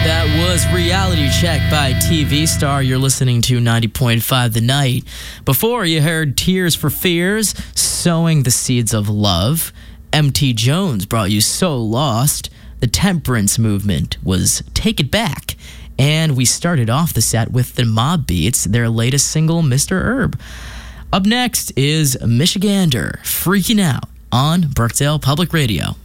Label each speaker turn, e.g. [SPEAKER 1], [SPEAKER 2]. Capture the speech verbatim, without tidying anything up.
[SPEAKER 1] That was Reality Check by T V Star. You're listening to ninety point five The Night. Before, you heard Tears for Fears, Sowing the Seeds of Love. M T Jones brought you So Lost. The Temperance Movement was Take It Back. And we started off the set with the Mob Beats, their latest single, Mister Herb. Up next is Michigander, Freaking Out on Brookdale Public Radio.